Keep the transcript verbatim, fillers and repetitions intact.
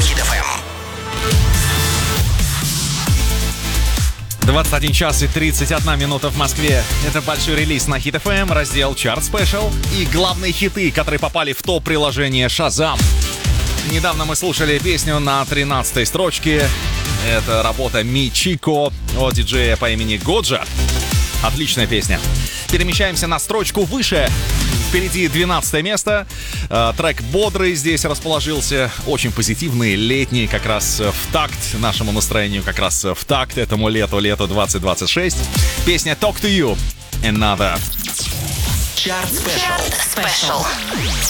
Хит эф эм. двадцать один час и тридцать одна минута в Москве. Это большой релиз на Хит эф эм, раздел Chart Special и главные хиты, которые попали в топ-приложение Shazam. Недавно мы слушали песню на тринадцатой строчке. Это работа Мичико от диджея по имени Годжа. Отличная песня. Перемещаемся на строчку выше. Впереди двенадцатое место. Трек бодрый здесь расположился. Очень позитивный, летний, как раз в такт нашему настроению, как раз в такт этому лету, лету двадцать двадцать шесть. Песня Talk to You. Another. Chart Special.